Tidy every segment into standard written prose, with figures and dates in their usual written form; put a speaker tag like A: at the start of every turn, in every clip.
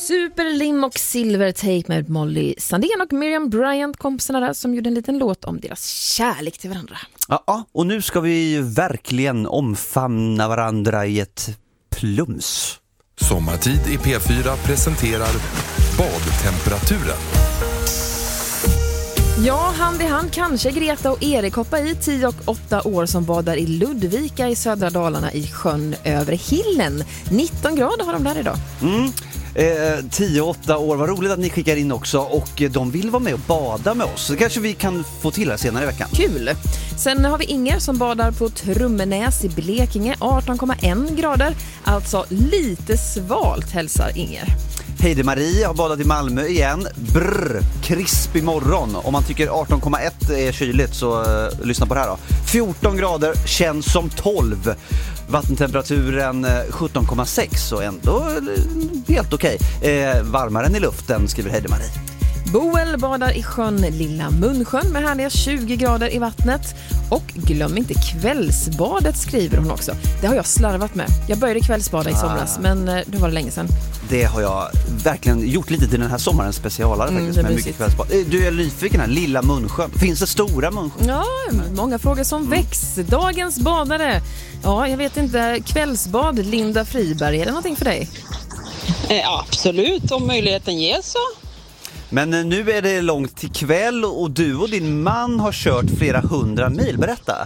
A: Superlim och Silvertake med Molly Sandén och Miriam Bryant, kompisarna där, som gjorde en liten låt om deras kärlek till varandra.
B: Ja, och nu ska vi verkligen omfamna varandra i ett plums.
C: Sommartid i P4 presenterar badtemperaturen.
A: Ja, hand i hand kanske Greta och Erik hoppar i 10 och 8 år som badar i Ludvika i södra Dalarna i sjön över Hillen. 19 grader har de där idag.
B: 10-8 år, vad roligt att ni skickar in också, och de vill vara med och bada med oss. Så kanske vi kan få till det senare i veckan.
A: Kul! Sen har vi Inger som badar på Trummenäs i Blekinge, 18,1 grader. Alltså lite svalt, hälsar Inger.
B: Heidi Marie har badat i Malmö igen. Krispig morgon. Om man tycker 18,1 är kyligt så lyssna på det här då. 14 grader, känns som 12. Vattentemperaturen 17,6, så ändå helt okej. Varmare än i luften, skriver Heidi Marie.
A: Boel badar i sjön Lilla Munsjön med härliga 20 grader i vattnet. Och glöm inte kvällsbadet, skriver hon också. Det har jag slarvat med. Jag började kvällsbada i somras, men det var länge sedan.
B: Det har jag verkligen gjort lite till den här sommarens specialare faktiskt, med mycket kvällsbad. Du är nyfiken här, Lilla Munsjön. Finns det stora Munsjön?
A: Ja, många frågor som väcks. Dagens badare. Ja, jag vet inte. Kvällsbad, Linda Friberg, är det någonting för dig?
D: Absolut, om möjligheten ges så.
B: Men nu är det långt till kväll och du och din man har kört flera 100 mil. Berätta.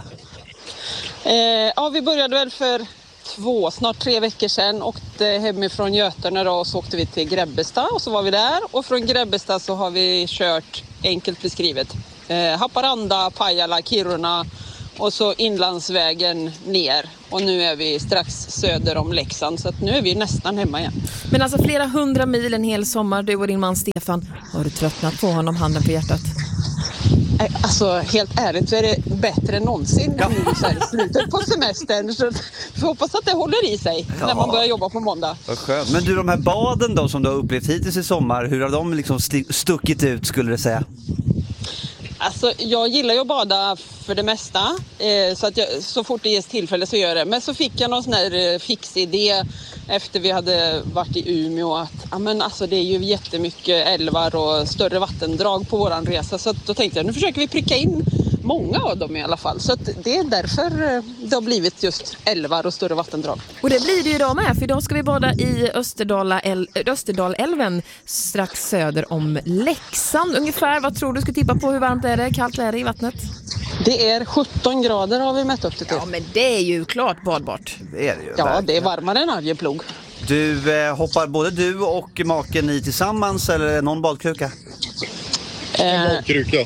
D: Vi började väl för snart 3 veckor sedan. Åkte hemifrån Götene då, och så åkte vi till Grebbestad och så var vi där. Och från Grebbestad så har vi kört, enkelt beskrivet, Haparanda, Pajala, Kiruna och så inlandsvägen ner. Och nu är vi strax söder om Leksand, så att nu är vi nästan hemma igen.
A: Men alltså flera 100 mil en hel sommar, du och din man Stefan. Har du tröttnat på honom, handen på hjärtat?
D: Alltså helt ärligt så är det bättre än någonsin nu så här i slutet på semestern. Så vi hoppas att det håller i sig när man börjar jobba på måndag.
B: Vad skönt. Men du, de här baden då som du har upplevt hittills i sommar, hur har de liksom stuckit ut, skulle du säga?
D: Alltså jag gillar ju att bada för det mesta, så att så fort det ges tillfälle så gör jag det. Men så fick jag någon sån här fix idé efter vi hade varit i Umeå att det är ju jättemycket älvar och större vattendrag på våran resa. Så att då tänkte jag, nu försöker vi pricka in många av dem i alla fall. Så att det är därför det har blivit just älvar och större vattendrag.
A: Och det blir det ju idag med, för idag ska vi bada i Österdalälven strax söder om Leksand. Ungefär, vad tror du ska tippa på, hur varmt är det? Kallt är det i vattnet?
D: Det är 17 grader har vi mätt upp det till.
A: Ja, men det är ju klart badbart.
B: Det är det ju.
D: Ja,
B: verkligen.
D: det är varmare än Arjeplog.
B: Du, hoppar både du och maken i tillsammans, eller är det någon badkruka?
E: En badkruka.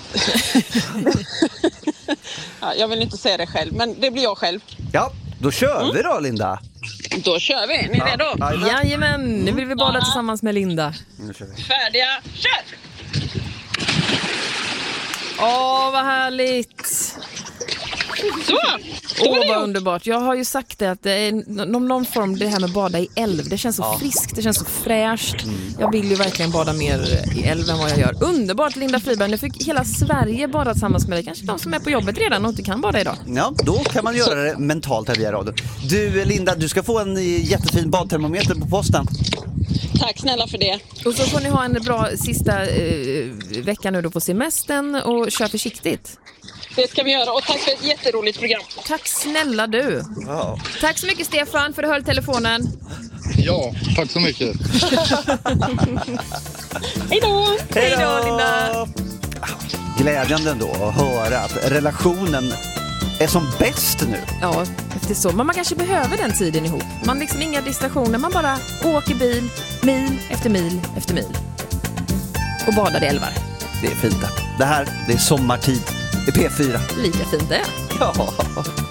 D: Ja, jag vill inte säga det själv, men det blir jag själv.
B: Ja, då kör vi då, Linda.
D: Då kör vi. Ni är redo?
A: Jajamän, nu vill vi bada tillsammans med Linda.
B: Nu kör vi.
D: Färdiga, kör!
A: Vad härligt.
D: Så!
A: Vad underbart. Jag har ju sagt det att det är någon form, det här med bada i älv. Det känns så friskt, det känns så fräscht. Jag vill ju verkligen bada mer i älv än vad jag gör. Underbart, Linda Friberg. Nu fick hela Sverige bada tillsammans med dig. Kanske de som är på jobbet redan och inte kan bada idag.
B: Ja, då kan man göra det mentalt här via radion. Du, Linda, du ska få en jättefin badtermometer på posten.
D: Tack snälla för det.
A: Och så får ni ha en bra sista vecka nu då på semestern och kör försiktigt.
D: Det ska vi göra, och tack för ett jätteroligt program.
A: Tack snälla du.
B: Wow.
A: Tack så mycket Stefan för att du höll telefonen.
E: Ja, tack så mycket.
D: Hej då!
A: Hej då, Linda.
B: Glädjande ändå att höra att relationen är som bäst nu.
A: Ja, efter så. Men man kanske behöver den tiden ihop. Man liksom inga distraktioner. Man bara åker bil, mil efter mil efter mil. Och badar i älvar.
B: Det är fint det. Det här, det är sommartid. Det är P4.
A: Lika fint det.
B: Ja.